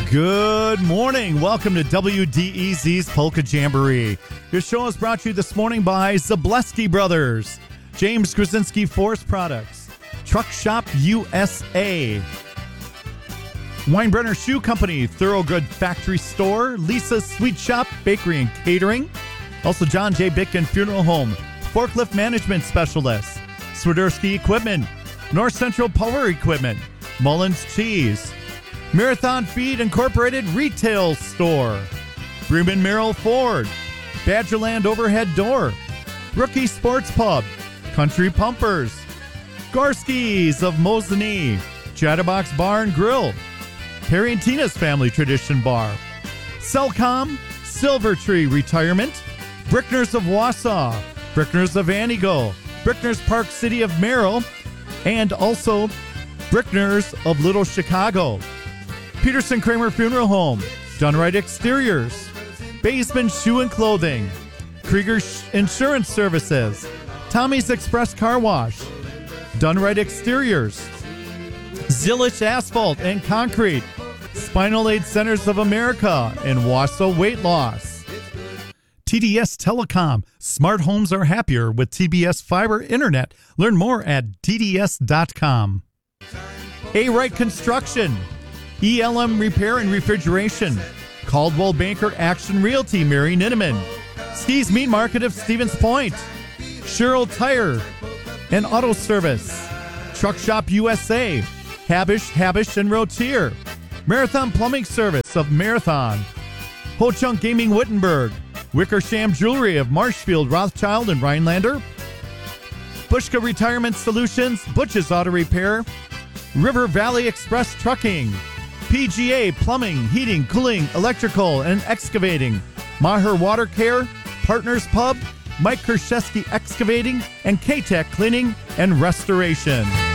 Good morning. Welcome to WDEZ's Polka Jamboree. Your show is brought to you this morning by Zableski Brothers, James Krasinski Forest Products, Truck Shop USA, Weinbrenner Shoe Company, Thorogood Factory Store, Lisa's Sweet Shop, Bakery and Catering, also John J. Bitkin Funeral Home, Forklift Management Specialist, Swiderski Equipment, North Central Power Equipment, Mullins Cheese, Marathon Feed Incorporated Retail Store, Bremen Merrill Ford, Badgerland Overhead Door, Rookie Sports Pub, Country Pumpers, Gorski's of Mosinee, Chatterbox Bar and Grill, Perry and Tina's Family Tradition Bar, Cellcom, Silver Tree Retirement, Brickners of Wausau, Brickners of Anigo, Brickners Park City of Merrill, and also Brickners of Little Chicago, Peterson Kramer Funeral Home, Dunright Exteriors, Baseman Shoe and Clothing, Krieger Insurance Services, Tommy's Express Car Wash, Dunright Exteriors, Zillich Asphalt and Concrete, Spinal Aid Centers of America, and Wausau Weight Loss. TDS Telecom. Smart homes are happier with TBS Fiber Internet. Learn more at tds.com. A-Wright Construction, ELM Repair and Refrigeration, Caldwell Banker Action Realty, Mary Ninneman, Skis Meat Market of Stevens Point, Sherrill Tire and Auto Service, Truck Shop USA, Habish and Rotier, Marathon Plumbing Service of Marathon, Ho Chunk Gaming Wittenberg, Wickersham Jewelry of Marshfield, Rothschild and Rhinelander, Bushka Retirement Solutions, Butch's Auto Repair, River Valley Express Trucking, PGA Plumbing, Heating, Cooling, Electrical, and Excavating, Maher Water Care, Partners Pub, Mike Kershesky Excavating, and K-Tech Cleaning and Restoration.